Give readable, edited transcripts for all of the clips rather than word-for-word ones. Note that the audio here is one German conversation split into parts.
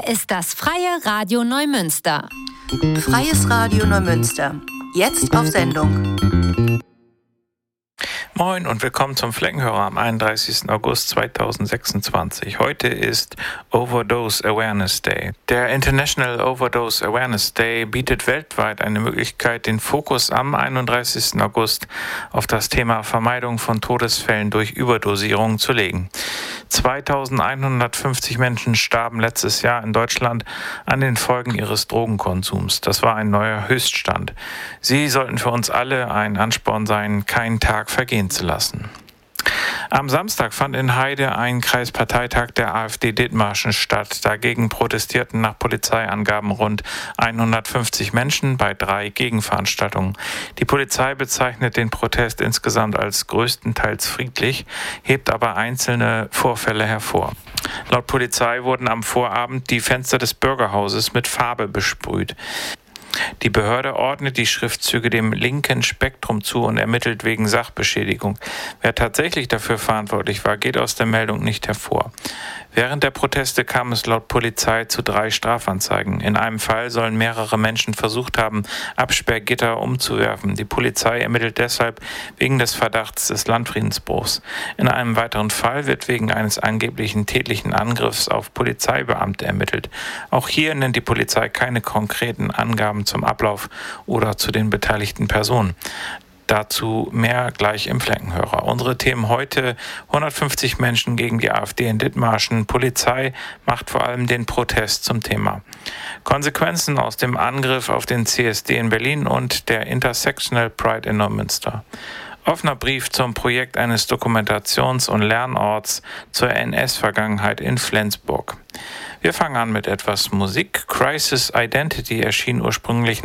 Hier ist das Freie Radio Neumünster. Freies Radio Neumünster. Jetzt auf Sendung. Moin und willkommen zum Fleckenhörer am 31. August 2026. Heute ist Overdose Awareness Day. Der International Overdose Awareness Day bietet weltweit eine Möglichkeit, den Fokus am 31. August auf das Thema Vermeidung von Todesfällen durch Überdosierung zu legen. 2150 Menschen starben letztes Jahr in Deutschland an den Folgen ihres Drogenkonsums. Das war ein neuer Höchststand. Sie sollten für uns alle ein Ansporn sein, keinen Tag vergehen zu lassen. Am Samstag fand in Heide ein Kreisparteitag der AfD Dithmarschen statt. Dagegen protestierten nach Polizeiangaben rund 150 Menschen bei 3 Gegenveranstaltungen. Die Polizei bezeichnet den Protest insgesamt als größtenteils friedlich, hebt aber einzelne Vorfälle hervor. Laut Polizei wurden am Vorabend die Fenster des Bürgerhauses mit Farbe besprüht. Die Behörde ordnet die Schriftzüge dem linken Spektrum zu und ermittelt wegen Sachbeschädigung. Wer tatsächlich dafür verantwortlich war, geht aus der Meldung nicht hervor. Während der Proteste kam es laut Polizei zu 3 Strafanzeigen. In einem Fall sollen mehrere Menschen versucht haben, Absperrgitter umzuwerfen. Die Polizei ermittelt deshalb wegen des Verdachts des Landfriedensbruchs. In einem weiteren Fall wird wegen eines angeblichen tätlichen Angriffs auf Polizeibeamte ermittelt. Auch hier nennt die Polizei keine konkreten Angaben zum Ablauf oder zu den beteiligten Personen. Dazu mehr gleich im Fleckenhörer. Unsere Themen heute: 150 Menschen gegen die AfD in Dithmarschen. Polizei macht vor allem den Protest zum Thema. Konsequenzen aus dem Angriff auf den CSD in Berlin und der Intersectional Pride in Neumünster. Offener Brief zum Projekt eines Dokumentations- und Lernorts zur NS-Vergangenheit in Flensburg. Wir fangen an mit etwas Musik. Crisis Identity erschien ursprünglich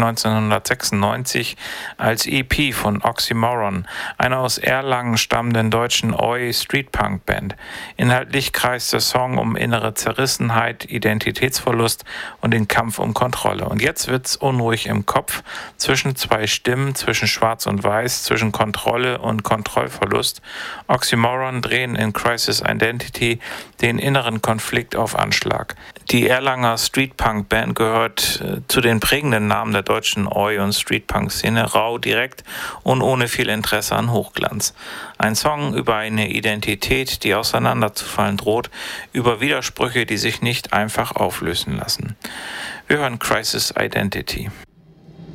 1996 als EP von Oxymoron, einer aus Erlangen stammenden deutschen Oi-Streetpunk-Band. Inhaltlich kreist der Song um innere Zerrissenheit, Identitätsverlust und den Kampf um Kontrolle. Und jetzt wird's unruhig im Kopf, zwischen 2 Stimmen, zwischen Schwarz und Weiß, zwischen Kontrolle und Kontrollverlust. Oxymoron drehen in Crisis Identity den inneren Konflikt auf Anschlag. Die Erlanger Streetpunk-Band gehört zu den prägenden Namen der deutschen Oi- und Streetpunk-Szene, rau, direkt und ohne viel Interesse an Hochglanz. Ein Song über eine Identität, die auseinanderzufallen droht, über Widersprüche, die sich nicht einfach auflösen lassen. Wir hören Crisis Identity.